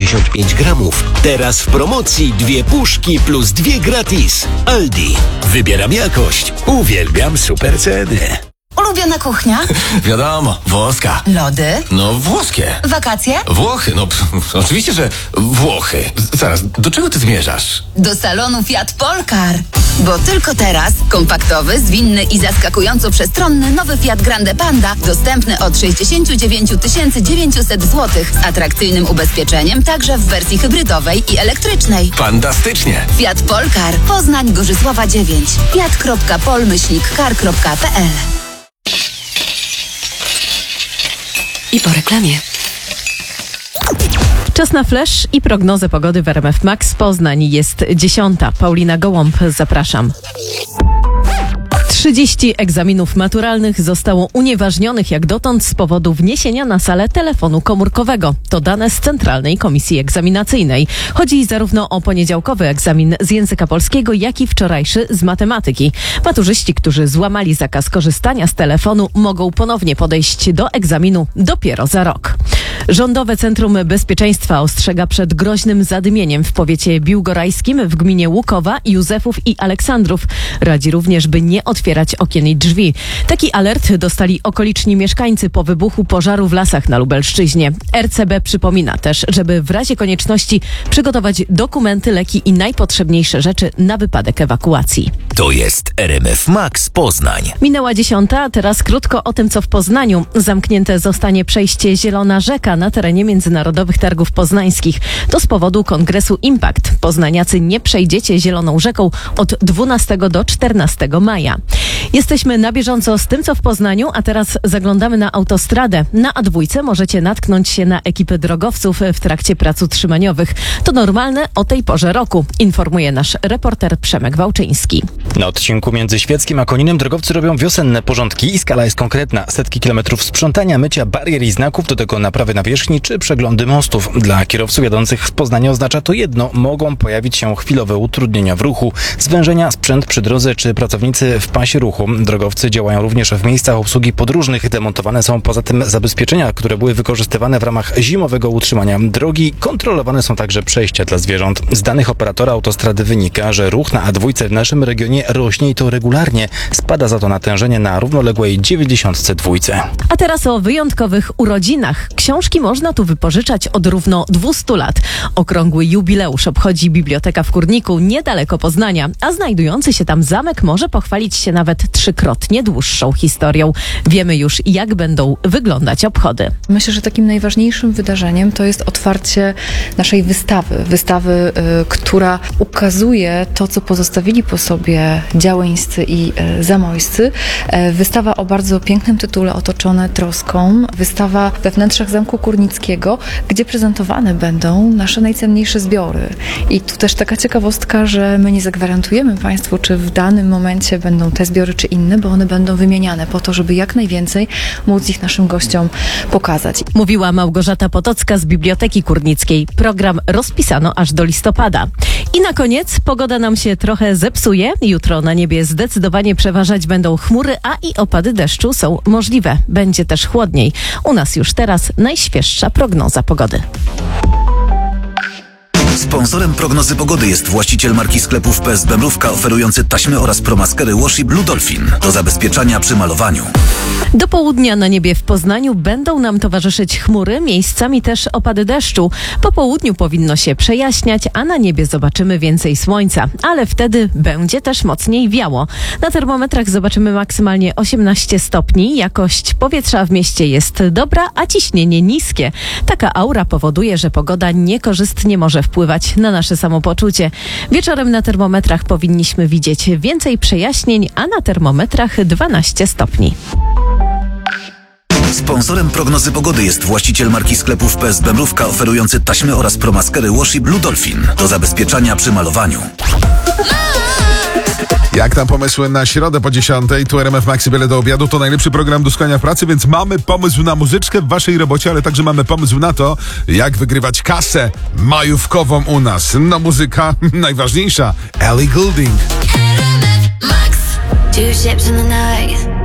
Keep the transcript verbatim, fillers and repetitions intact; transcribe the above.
pięćdziesiąt pięć gramów. Teraz w promocji dwie puszki plus dwie gratis. Aldi. Wybieram jakość. Uwielbiam super ceny. Ulubiona kuchnia? Wiadomo, włoska. Lody? No, włoskie. Wakacje? Włochy, no pff, oczywiście, że Włochy. Zaraz, do czego ty zmierzasz? Do salonu Fiat Polcar. Bo tylko teraz kompaktowy, zwinny i zaskakująco przestronny nowy Fiat Grande Panda dostępny od sześćdziesiąt dziewięć tysięcy dziewięćset złotych z atrakcyjnym ubezpieczeniem także w wersji hybrydowej i elektrycznej. Fantastycznie. Fiat Polcar. Poznań Gorzysława dziewięć. fiat kropka pol myślnik kar kropka p l. I po reklamie. Czas na flash i prognozę pogody w R M F Max. Poznań jest dziesiąta. Paulina Gołąb, zapraszam. trzydzieści egzaminów maturalnych zostało unieważnionych jak dotąd z powodu wniesienia na salę telefonu komórkowego. To dane z Centralnej Komisji Egzaminacyjnej. Chodzi zarówno o poniedziałkowy egzamin z języka polskiego, jak i wczorajszy z matematyki. Maturzyści, którzy złamali zakaz korzystania z telefonu, mogą ponownie podejść do egzaminu dopiero za rok. Rządowe Centrum Bezpieczeństwa ostrzega przed groźnym zadymieniem w powiecie biłgorajskim, w gminie Łukowa, Józefów i Aleksandrów. Radzi również, by nie otwierać okien i drzwi. Taki alert dostali okoliczni mieszkańcy po wybuchu pożaru w lasach na Lubelszczyźnie. R C B przypomina też, żeby w razie konieczności przygotować dokumenty, leki i najpotrzebniejsze rzeczy na wypadek ewakuacji. To jest R M F Max Poznań. Minęła dziesiąta, a teraz krótko o tym, co w Poznaniu. Zamknięte zostanie przejście Zielona Rzeka na terenie Międzynarodowych Targów Poznańskich. To z powodu kongresu Impact. Poznaniacy nie przejdziecie Zieloną Rzeką od dwunastego do czternastego maja. Jesteśmy na bieżąco z tym, co w Poznaniu, a teraz zaglądamy na autostradę. Na A dwa możecie natknąć się na ekipy drogowców w trakcie prac utrzymaniowych. To normalne o tej porze roku, informuje nasz reporter Przemek Wałczyński. Na odcinku między Świeckim a Koninem drogowcy robią wiosenne porządki i skala jest konkretna. Setki kilometrów sprzątania, mycia barier i znaków, do tego naprawy nawierzchni czy przeglądy mostów. Dla kierowców jadących z Poznania oznacza to jedno. Mogą pojawić się chwilowe utrudnienia w ruchu, zwężenia, sprzęt przy drodze czy pracownicy w pasie ruchu. Drogowcy działają również w miejscach obsługi podróżnych. Demontowane są poza tym zabezpieczenia, które były wykorzystywane w ramach zimowego utrzymania drogi. Kontrolowane są także przejścia dla zwierząt. Z danych operatora autostrady wynika, że ruch na A dwa w naszym regionie rośnie i to regularnie. Spada za to natężenie na równoległej dziewięćdziesiątce dwa. A teraz o wyjątkowych urodzinach. Książki można tu wypożyczać od równo dwustu lat. Okrągły jubileusz obchodzi Biblioteka w Kurniku, niedaleko Poznania, a znajdujący się tam zamek może pochwalić się nawet trzykrotnie dłuższą historią. Wiemy już, jak będą wyglądać obchody. Myślę, że takim najważniejszym wydarzeniem to jest otwarcie naszej wystawy. Wystawy, y, która ukazuje to, co pozostawili po sobie Działeńscy i y, Zamojscy. Y, wystawa o bardzo pięknym tytule, otoczone troską. Wystawa we wnętrzach Zamku Kurnickiego, gdzie prezentowane będą nasze najcenniejsze zbiory. I tu też taka ciekawostka, że my nie zagwarantujemy Państwu, czy w danym momencie będą te zbiory, czy inne, bo one będą wymieniane po to, żeby jak najwięcej móc ich naszym gościom pokazać. Mówiła Małgorzata Potocka z Biblioteki Kurnickiej. Program rozpisano aż do listopada. I na koniec pogoda nam się trochę zepsuje. Jutro na niebie zdecydowanie przeważać będą chmury, a i opady deszczu są możliwe. Będzie też chłodniej. U nas już teraz najświeższa prognoza pogody. Sponsorem prognozy pogody jest właściciel marki sklepów P S B Mrówka, oferujący taśmy oraz promaskery Washi Blue Dolphin do zabezpieczania przy malowaniu. Do południa na niebie w Poznaniu będą nam towarzyszyć chmury, miejscami też opady deszczu. Po południu powinno się przejaśniać, a na niebie zobaczymy więcej słońca, ale wtedy będzie też mocniej wiało. Na termometrach zobaczymy maksymalnie osiemnaście stopni. Jakość powietrza w mieście jest dobra, a ciśnienie niskie. Taka aura powoduje, że pogoda niekorzystnie może wpływać na nasze samopoczucie. Wieczorem na termometrach powinniśmy widzieć więcej przejaśnień, a na termometrach dwanaście stopni. Sponsorem prognozy pogody jest właściciel marki sklepów P S B Mrówka, oferujący taśmy oraz promaskery Washi Blue Dolphin do zabezpieczania przy malowaniu. Jak tam pomysły na środę po dziesiątej? Tu R M F Max Byle do obiadu. To najlepszy program do słuchania w pracy, więc mamy pomysł na muzyczkę w waszej robocie, ale także mamy pomysł na to, jak wygrywać kasę majówkową u nas. No muzyka najważniejsza. Ellie Goulding. Two ships in the night.